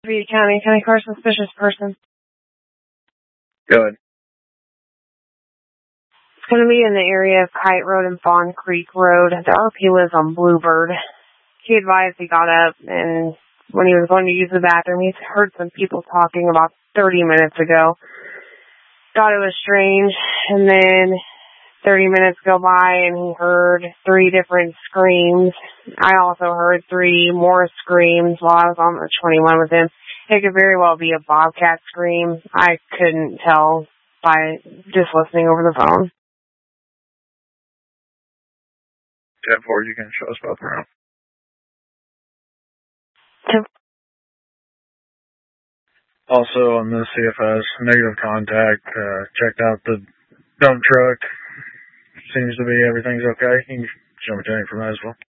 Beatty County car suspicious person. Go ahead. It's going to be in the area of Kite Road and Fawn Creek Road. The RP lives on Bluebird. He advised he got up, and when he was going to use the bathroom, he heard some people talking about 30 minutes ago. Thought it was strange, and then 30 minutes go by, and he heard 3 different screams. I also heard 3 more screams while I was on the 21 with him. It could very well be a bobcat scream. I couldn't tell by just listening over the phone. 10-4, you can show us both around. Also on the CFS, negative contact, checked out the dump truck. Seems to be everything's okay. You can show me from that as well.